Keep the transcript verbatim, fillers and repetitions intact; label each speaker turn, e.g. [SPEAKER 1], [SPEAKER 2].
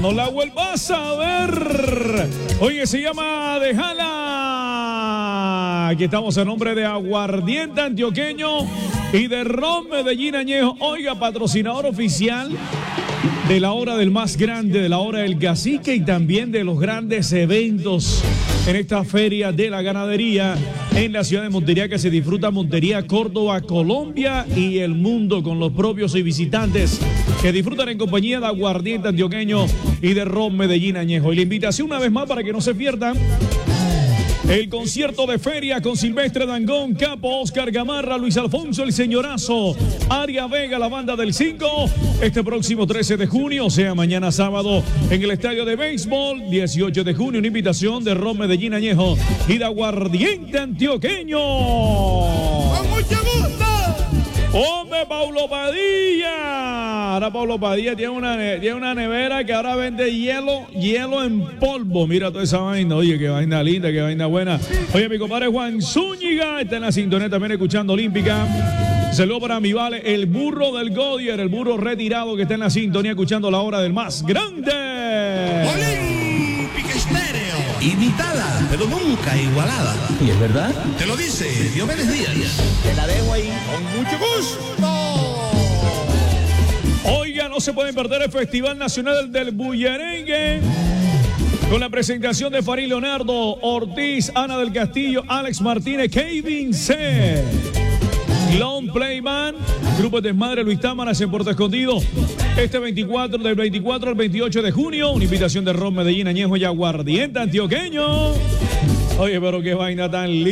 [SPEAKER 1] No la vuelvas a ver. Oye, se llama Dejala. Aquí estamos en nombre de Aguardiente Antioqueño y de Ron Medellín Añejo. Oiga, patrocinador oficial de la hora del más grande, de la hora del cacique y también de los grandes eventos en esta feria de la ganadería en la ciudad de Montería, que se disfruta Montería, Córdoba, Colombia y el mundo, con los propios y visitantes que disfrutan en compañía de Aguardiente Antioqueño y de Ron Medellín Añejo. Y la invitación una vez más para que no se pierdan el concierto de feria con Silvestre Dangond, Capo, Oscar Gamarra, Luis Alfonso, El Señorazo, Aria Vega, la banda del cinco, este próximo trece de junio, o sea, mañana sábado, en el estadio de béisbol, dieciocho de junio, una invitación de Ron Medellín Añejo y de Aguardiente Antioqueño.
[SPEAKER 2] ¡Con mucho gusto!
[SPEAKER 1] ¡Hombre, Paulo Padilla! Ahora Paulo Padilla tiene una, tiene una nevera que ahora vende hielo, hielo en polvo. Mira toda esa vaina. Oye, qué vaina linda, qué vaina buena. Oye, mi compadre Juan Zúñiga está en la sintonía también escuchando Olímpica. Saludos para mi vale, el burro del Godier, el burro retirado que está en la sintonía escuchando la hora del más grande.
[SPEAKER 2] Olímpica Estéreo. Imitada, pero nunca igualada.
[SPEAKER 3] ¿Y es verdad?
[SPEAKER 2] Te lo dice Diomedes Díaz.
[SPEAKER 3] Te la dejo ahí.
[SPEAKER 2] Con mucho gusto.
[SPEAKER 1] Oiga, no se pueden perder el Festival Nacional del Bullerengue, con la presentación de Farid Leonardo, Ortiz, Ana del Castillo, Alex Martínez, Kevin C. Long Playman, Grupo de Desmadre, Luis Támaras en Puerto Escondido. Este veinticuatro, del veinticuatro al veintiocho de junio, una invitación de Ron Medellín Añejo y Aguardiente Antioqueño. Oye, pero qué vaina tan linda.